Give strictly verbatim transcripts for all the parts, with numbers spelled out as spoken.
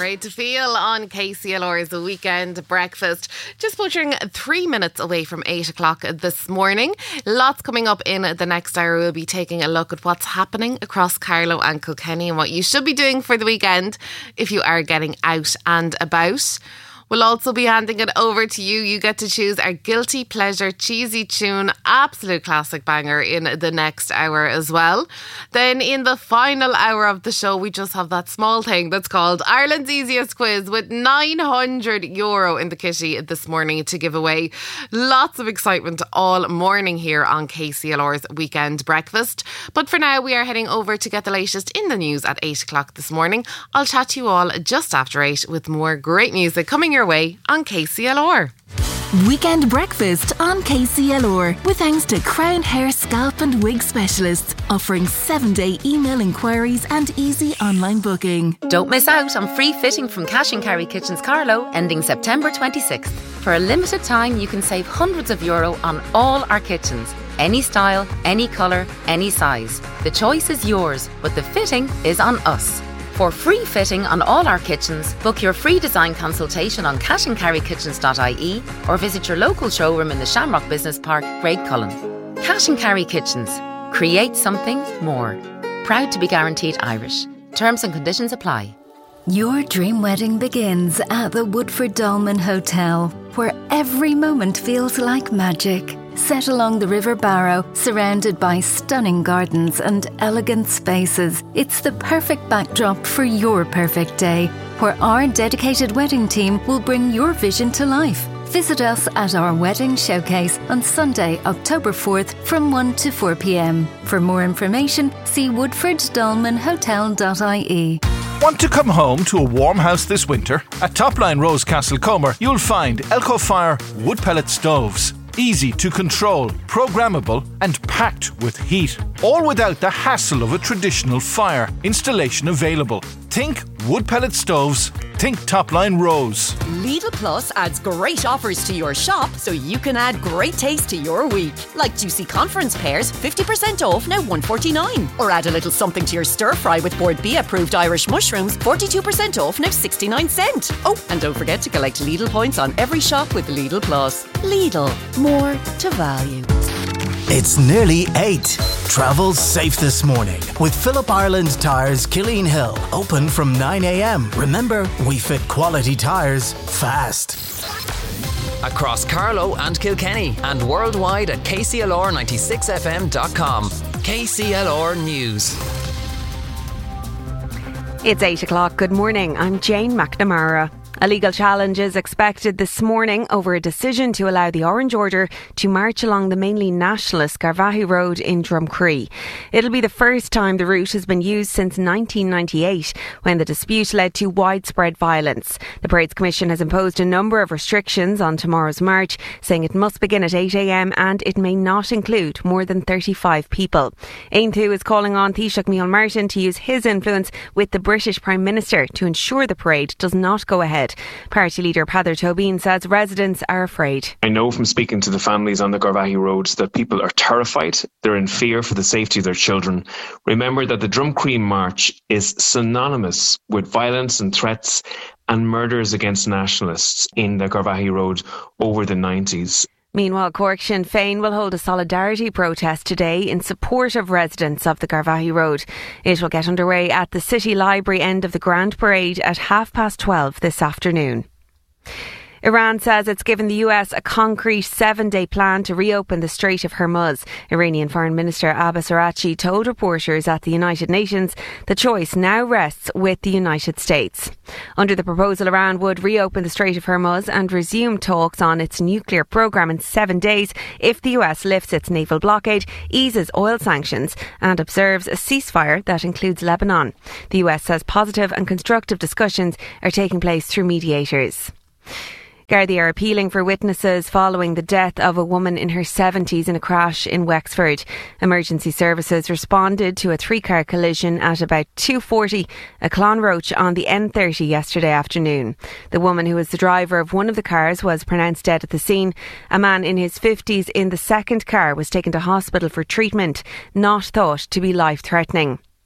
Great to feel on K C L R's Weekend Breakfast. Just pushing three minutes away from eight o'clock this morning. Lots coming up in the next hour. We'll be taking a look at what's happening across Carlow and Kilkenny and what you should be doing for the weekend if you are getting out and about. We'll also be handing it over to you. You get to choose our Guilty Pleasure Cheesy Tune, absolute classic banger, in the next hour as well. Then in the final hour of the show, we just have that small thing that's called Ireland's Easiest Quiz with nine hundred euro in the kitty this morning to give away. Lots of excitement all morning here on K C L R's Weekend Breakfast. But for now, we are heading over to get the latest in the news at eight o'clock this morning. I'll chat to you all just after eight with more great music coming your way on K C L R. Weekend Breakfast on K C L R with thanks to Crown Hair Scalp and Wig Specialists, offering seven day email inquiries and easy online booking. Don't miss out on free fitting from Cash and Carry Kitchens Carlow ending September twenty-sixth. For a limited time you can save hundreds of euro on all our kitchens. Any style, any colour, any size. The choice is yours, but the fitting is on us. For free fitting on all our kitchens, book your free design consultation on cash and carry kitchens dot I E or visit your local showroom in the Shamrock Business Park, Graiguecullen. Cash and Carry Kitchens. Create something more. Proud to be guaranteed Irish. Terms and conditions apply. Your dream wedding begins at the Woodford Dolmen Hotel, where every moment feels like magic. Set along the River Barrow, surrounded by stunning gardens and elegant spaces, it's the perfect backdrop for your perfect day, where our dedicated wedding team will bring your vision to life. Visit us at our wedding showcase on Sunday, October fourth from one to four p.m. For more information, see woodford dolmen hotel dot I E. Want to come home to a warm house this winter? At Topline Rose Castlecomer, you'll find Elco-Fire wood pellet stoves. Easy to control, programmable and packed with heat. All without the hassle of a traditional fire. Installation available. Think wood pellet stoves. Think Topline Rose. Lidl Plus adds great offers to your shop so you can add great taste to your week. Like juicy conference pears, fifty percent off, now one forty-nine. Or add a little something to your stir fry with Board B approved Irish mushrooms, forty-two percent off, now sixty-nine cent. Oh, and don't forget to collect Lidl points on every shop with Lidl Plus. Lidl, more to value. It's nearly eight. Travel safe this morning with Phillip Ireland Tyres Killeen Hill. Open from nine a.m. Remember, we fit quality tyres fast. Across Carlow and Kilkenny and worldwide at K C L R ninety-six F M dot com. K C L R News. It's eight o'clock. Good morning. I'm Jane McNamara. A legal challenge is expected this morning over a decision to allow the Orange Order to march along the mainly nationalist Garvaghey Road in Drumcree. It'll be the first time the route has been used since nineteen ninety-eight, when the dispute led to widespread violence. The Parades Commission has imposed a number of restrictions on tomorrow's march, saying it must begin at eight a.m. and it may not include more than thirty-five people. Aonthu is calling on Taoiseach Micheál Martin to use his influence with the British Prime Minister to ensure the parade does not go ahead. Party leader Peadar Tóibín says residents are afraid. I know from speaking to the families on the Garvaghey roads that people are terrified. They're in fear for the safety of their children. Remember that the Drumcree March is synonymous with violence and threats and murders against nationalists in the Garvaghey road over the nineties. Meanwhile, Cork Sinn Féin will hold a solidarity protest today in support of residents of the Garvaghey Road. It will get underway at the City Library end of the Grand Parade at half past twelve this afternoon. Iran says it's given the U S a concrete seven-day plan to reopen the Strait of Hormuz. Iranian Foreign Minister Abbas Araghchi told reporters at the United Nations the choice now rests with the United States. Under the proposal, Iran would reopen the Strait of Hormuz and resume talks on its nuclear program in seven days if the U S lifts its naval blockade, eases oil sanctions and observes a ceasefire that includes Lebanon. The U S says positive and constructive discussions are taking place through mediators. Gardaí are appealing for witnesses following the death of a woman in her seventies in a crash in Wexford. Emergency services responded to a three-car collision at about two forty at Clonroach on the N thirty yesterday afternoon. The woman, who was the driver of one of the cars, was pronounced dead at the scene. A man in his fifties in the second car was taken to hospital for treatment, not thought to be life-threatening.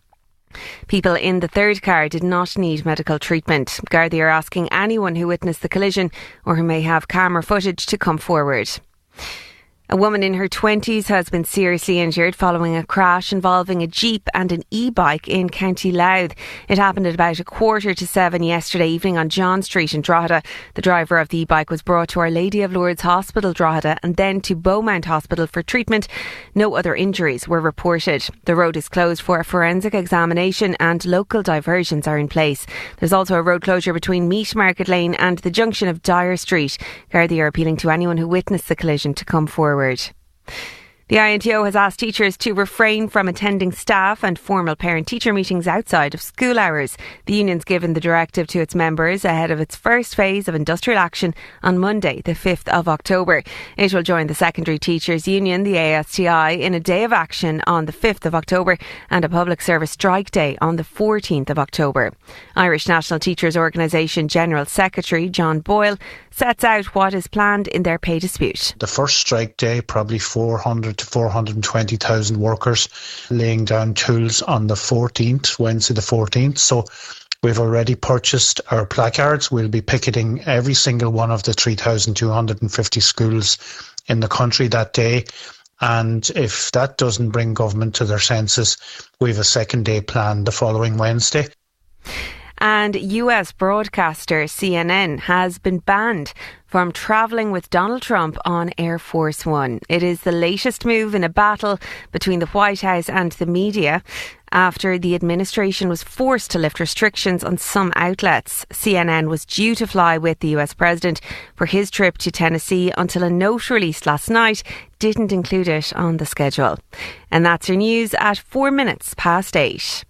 People in the third car did not need medical treatment. Gardaí are asking anyone who witnessed the collision or who may have camera footage to come forward. A woman in her twenties has been seriously injured following a crash involving a Jeep and an e-bike in County Louth. It happened at about a quarter to seven yesterday evening on John Street in Drogheda. The driver of the e-bike was brought to Our Lady of Lourdes Hospital, Drogheda, and then to Beaumont Hospital for treatment. No other injuries were reported. The road is closed for a forensic examination and local diversions are in place. There's also a road closure between Meat Market Lane and the junction of Dyer Street. Gardaí are appealing to anyone who witnessed the collision to come forward. The I N T O has asked teachers to refrain from attending staff and formal parent-teacher meetings outside of school hours. The union's given the directive to its members ahead of its first phase of industrial action on Monday, the fifth of October. It will join the Secondary Teachers Union, the A S T I, in a day of action on the fifth of October and a public service strike day on the fourteenth of October. Irish National Teachers Organisation General Secretary John Boyle sets out what is planned in their pay dispute. The first strike day, probably four hundred to four hundred twenty thousand workers laying down tools on the fourteenth, Wednesday the fourteenth. So we've already purchased our placards. We'll be picketing every single one of the three thousand two hundred fifty schools in the country that day. And if that doesn't bring government to their senses, we have a second day planned the following Wednesday. And U S broadcaster C N N has been banned from travelling with Donald Trump on Air Force One. It is the latest move in a battle between the White House and the media after the administration was forced to lift restrictions on some outlets. C N N was due to fly with the U S president for his trip to Tennessee until a note released last night didn't include it on the schedule. And that's your news at four minutes past eight.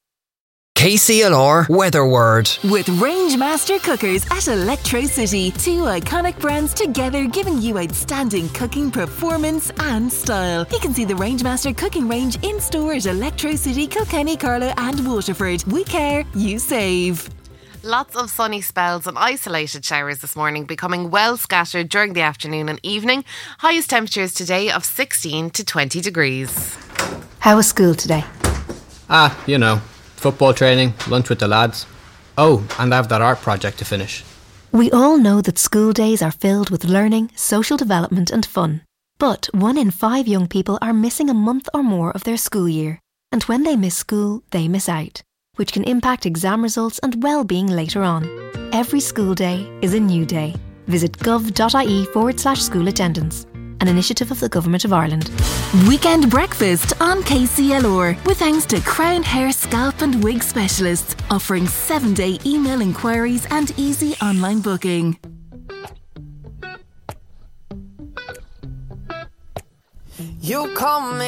K C L R Weather Word. With Rangemaster Cookers at Electro City. Two iconic brands together giving you outstanding cooking performance and style. You can see the Rangemaster cooking range in store at Electro City, Kilkenny, Carlow and Waterford. We care, you save. Lots of sunny spells and isolated showers this morning, becoming well scattered during the afternoon and evening. Highest temperatures today of sixteen to twenty degrees. How was school today? Ah, you know. Football training, lunch with the lads. Oh, and I have that art project to finish. We all know that school days are filled with learning, social development and fun. But one in five young people are missing a month or more of their school year. And when they miss school, they miss out, which can impact exam results and well-being later on. Every school day is a new day. Visit gov.ie forward slash school attendance. An initiative of the Government of Ireland. Weekend breakfast on K C L R with thanks to Crown Hair, Scalp and Wig Specialists, offering seven day email inquiries and easy online booking. You call me